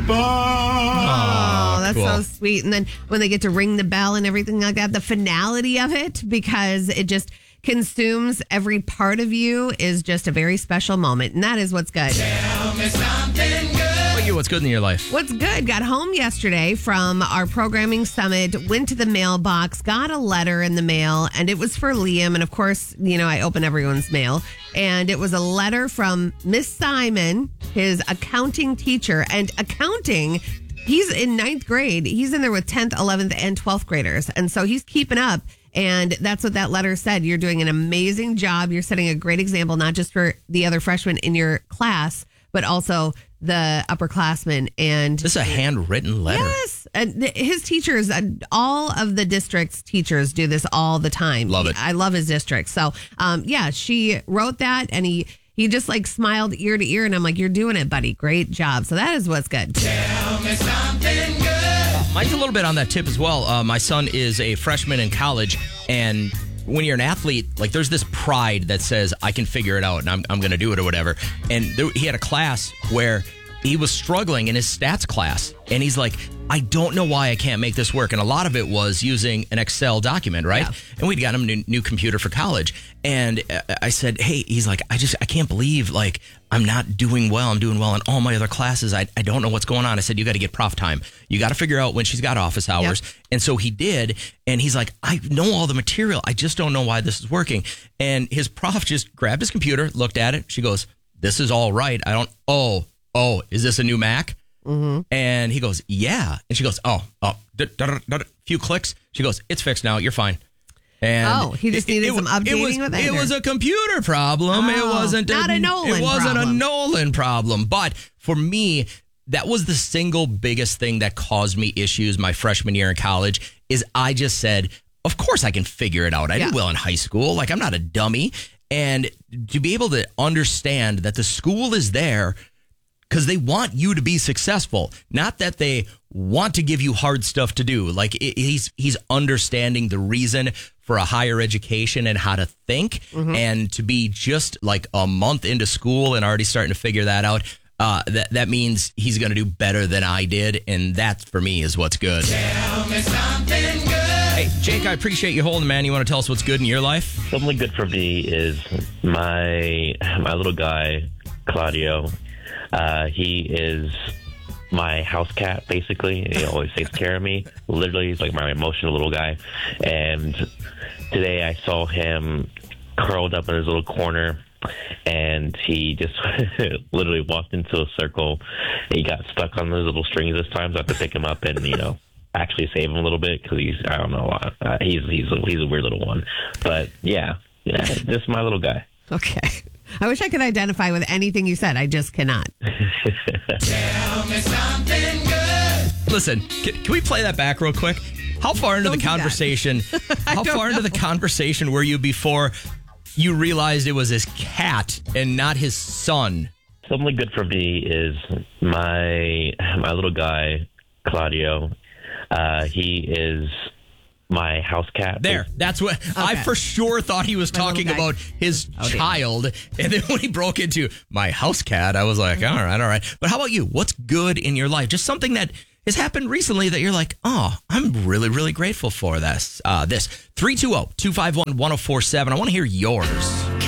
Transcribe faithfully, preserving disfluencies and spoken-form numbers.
goodbye. Oh, that's cool. so sweet. And then when they get to ring the bell and everything like that, the finality of it, because it just consumes every part of you, is just a very special moment. And that is what's good. Tell me something good. What about you? What's good in your life? What's good? Got home yesterday from our programming summit, went to the mailbox, got a letter in the mail, and it was for Liam. And of course, you know, I open everyone's mail. And it was a letter from Miss Simon, his accounting teacher. And accounting, he's in ninth grade. He's in there with tenth, eleventh, and twelfth graders. And so he's keeping up. And that's what that letter said. You're doing an amazing job. You're setting a great example, not just for the other freshmen in your class, but also the upperclassmen. And This is a handwritten letter. yes, and th- his teachers, uh, all of the district's teachers do this all the time. Love it. I love his district. So, um, yeah, she wrote that, and he he just like smiled ear to ear, and I'm like, "You're doing it, buddy. Great job." So that is what's good. Tell me something good. Mine's a little bit on that tip as well. Uh, my son is a freshman in college, and when you're an athlete, like there's this pride that says, I can figure it out and I'm, I'm going to do it or whatever. And there, he had a class where he was struggling in his stats class. And he's like, I don't know why I can't make this work. And a lot of it was using an Excel document, right? Yeah. And we'd got him a new, new computer for college. And uh, I said, hey, he's like, I just, I can't believe like I'm not doing well. I'm doing well in all my other classes. I, I don't know what's going on. I said, you got to get prof time. You got to figure out when she's got office hours. Yep. And so he did. And he's like, I know all the material. I just don't know why this is working. And his prof just grabbed his computer, looked at it. She goes, this is all right. I don't, oh, oh, is this a new Mac? Mm-hmm. And he goes, yeah. And she goes, oh, oh, da, da, da, da, da. Few clicks. She goes, it's fixed now. You're fine. And Oh, he just needed some updating it was, with it, It or- was a computer problem. it Oh, wasn't not a Nolan It wasn't problem. a Nolan problem. But for me, that was the single biggest thing that caused me issues my freshman year in college. Is I just said, of course I can figure it out. I Yeah. did well in high school. Like I'm not a dummy. And to be able to understand that the school is there because they want you to be successful, not that they want to give you hard stuff to do. Like it, he's he's understanding the reason for a higher education and how to think, Mm-hmm. and to be just like a month into school and already starting to figure that out. Uh, that that means he's going to do better than I did, and that for me is what's good. Tell me something good. Hey, Jake, I appreciate you holding, man. You want to tell us what's good in your life? Something good for me is my my little guy, Claudio. Uh, he is my house cat, basically. He always takes care of me. Literally, he's like my emotional little guy. And today I saw him curled up in his little corner, and he just literally walked into a circle. He got stuck on those little strings this time, so I have to pick him up and, you know, actually save him a little bit because he's, I don't know, uh, he's he's a, he's a weird little one. But yeah, yeah, just my little guy. Okay. I wish I could identify with anything you said. I just cannot. Tell me something good. Listen, can, can we play that back real quick? How far into Don't the do that. conversation? How don't far into the know. conversation were you before you realized it was his cat and not his son? Something good for me is my my little guy, Claudio. Uh, he is my house cat. There, that's what I for sure thought he was My little talking guy. about his Oh, dear. child. And then when he broke into my house cat, I was like, all right, all right. But how about you? What's good in your life? Just something that has happened recently that you're like, oh, I'm really, really grateful for this. Uh, this three two zero, two five one, one zero four seven. I want to hear yours.